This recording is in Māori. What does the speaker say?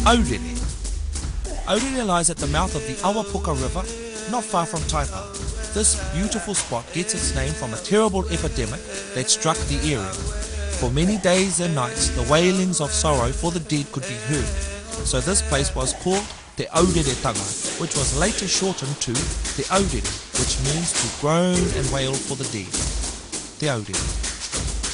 Aurere. Aurere lies at the mouth of the Awapuka River, not far from Taipa. This beautiful spot gets its name from a terrible epidemic that struck the area. For many days and nights, the wailings of sorrow for the dead could be heard. So this place was called Te Aureretanga, which was later shortened to Te Aurere, which means to groan and wail for the dead. Te Aurere.